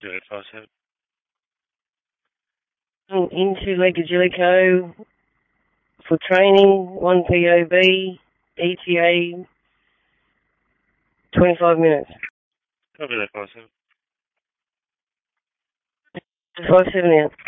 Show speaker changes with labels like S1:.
S1: 0857.
S2: Into Lake Jellicoe for training, 1 POB, ETA, 25 minutes.
S1: Copy that, 57.
S2: 57 out.